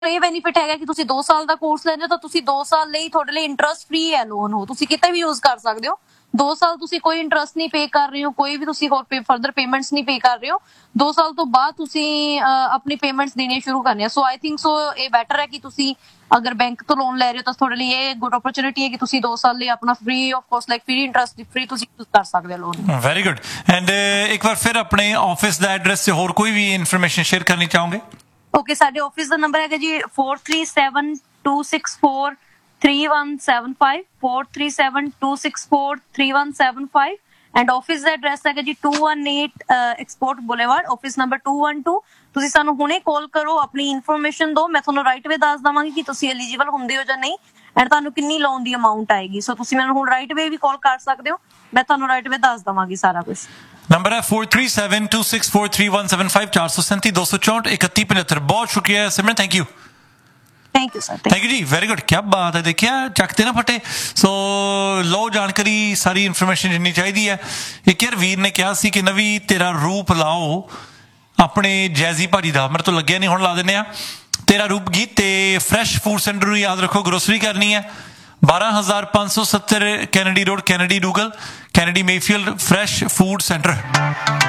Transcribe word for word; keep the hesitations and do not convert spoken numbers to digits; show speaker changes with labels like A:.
A: ਇਹ ਬੈਨੀਫਿਟ ਹੈਗਾ ਕਿ ਤੁਸੀਂ ਦੋ ਸਾਲ ਦਾ ਕੋਰਸ ਲੈਂਦੇ ਹੋ ਤਾਂ ਤੁਸੀਂ ਦੋ ਸਾਲ ਲਈ ਤੁਹਾਡੇ ਲਈ ਇੰਟਰਸਟ ਫ੍ਰੀ ਹੈ ਲੋਨ, ਉਹ ਤੁਸੀਂ ਕਿਤੇ ਵੀ ਯੂਜ਼ ਕਰ ਸਕਦੇ ਹੋ। ਦੋ ਸਾਲ ਤੁਸੀਂ ਕੋਈ ਇੰਟਰਸਟ ਨਹੀਂ ਪੇ ਕਰ ਰਹੇ ਹੋ, ਕੋਈ ਵੀ ਤੁਸੀਂ ਹੋਰ ਫਰਦਰ ਪੇਮੈਂਟਸ ਨਹੀਂ ਪੇ ਕਰ ਰਹੇ ਹੋ। ਦੋ ਸਾਲ ਤੋਂ ਬਾਅਦ ਤੁਸੀਂ ਆਪਣੀ ਪੇਮੈਂਟਸ ਦੇਣੀਆਂ ਸ਼ੁਰੂ ਕਰਨੀਆਂ। ਸੋ ਆਈ ਥਿੰਕ ਸੋ ਇਹ ਬੈਟਰ ਹੈ ਕਿ ਤੁਸੀਂ ਅਗਰ ਬੈਂਕ ਤੋਂ ਲੋਨ ਲੈ ਰਹੇ ਹੋ ਤਾਂ ਤੁਹਾਡੇ ਲਈ ਇਹ ਗੁੱਡ ਓਪਰਚੁਨਿਟੀ ਹੈ ਕਿ ਤੁਸੀਂ ਦੋ ਸਾਲ ਲਈ ਆਪਣਾ free of cost like free interest free ਤੁਸੀਂ ਯੂਜ਼ ਕਰ ਸਕਦੇ ਹੋ ਲੋਨ।
B: Very good. ਐਂਡ ਇੱਕ ਵਾਰ ਫਿਰ ਆਪਣੇ ਆਫਿਸ ਦਾ ਐਡਰੈਸ ਤੇ ਹੋਰ ਕੋਈ ਵੀ ਇਨਫੋਰਮੇਸ਼ਨ ਸ਼ੇਅਰ ਕਰਨੀ ਚਾਹੋਗੇ?
A: ਓਕੇ, ਸਾਡੇ ਆਫਿਸ ਦਾ ਨੰਬਰ ਹੈਗਾ ਜੀ four three seven two six four three one seven five four three seven two six four three one seven five and office the address ਹੈਗਾ ਜੀ two one eight export boulevard, office number two one two। ਤੁਸੀਂ ਸਾਨੂੰ ਹੁਣੇ ਕਾਲ ਕਰੋ, ਆਪਣੀ information ਦਿਓ, ਮੈਂ ਤੁਹਾਨੂੰ ਰਾਈਟ ਵੇ ਦੱਸ ਦੇਵਾਂਗੀ ਕਿ ਤੁਸੀਂ ਐਲੀਜੀਬਲ ਹੁੰਦੇ ਹੋ ਜਾਂ ਨਹੀਂ ਐਂਡ ਤੁਹਾਨੂੰ ਕਿੰਨੀ ਲੋਨ ਦੀ ਅਮਾਊਂਟ ਆਏਗੀ। ਸੋ ਤੁਸੀਂ ਮੈਨੂੰ ਹੁਣ ਰਾਈਟ ਵੇ ਵੀ ਕਾਲ ਕਰ ਸਕਦੇ ਹੋ, ਮੈਂ ਤੁਹਾਨੂੰ ਰਾਈਟ ਵੇ ਦੱਸ ਦੇਵਾਂਗੀ ਸਾਰਾ ਕੁਝ।
B: ਨੰਬਰ ਹੈ four three seven two six four three one seven five four three seven two six four three one seven five seven ਬਹੁਤ ਸ਼ੁਕਰੀਆ ਸਿਮਰਨ, thank you.
A: Thank you sir.
B: Thank you ਜੀ, ਵੈਰੀ ਗੁੱਡ। ਕੀ ਬਾਤ ਹੈ, ਦੇਖਿਆ ਚੱਕਦੇ ਨਾ ਫਟੇ। ਸੋ ਲਓ ਜਾਣਕਾਰੀ, ਸਾਰੀ ਇਨਫੋਰਮੇਸ਼ਨ ਜਿੰਨੀ ਚਾਹੀਦੀ ਹੈ। ਇੱਕ ਯਾਰ ਵੀਰ ਨੇ ਕਿਹਾ ਸੀ ਕਿ ਨਵੀਂ ਤੇਰਾ ਰੂਪ ਲਾਓ ਆਪਣੇ ਜੈਜ਼ੀ ਭਾਜੀ ਦਾ, ਮੇਰੇ ਤੋਂ ਲੱਗਿਆ ਨਹੀਂ, ਹੁਣ ਲਾ ਦਿੰਦੇ ਆ ਤੇਰਾ ਰੂਪ ਗੀਤ। ਤੇ ਫਰੈਸ਼ ਫੂਡ ਸੈਂਟਰ ਨੂੰ ਯਾਦ ਰੱਖੋ, ਗਰੋਸਰੀ ਕਰਨੀ ਹੈ ਬਾਰਾਂ ਹਜ਼ਾਰ ਪੰਜ ਸੌ ਸੱਤਰ Kennedy road, Kennedy ਰੂਗਲ, Kennedy Mayfield, fresh food centre.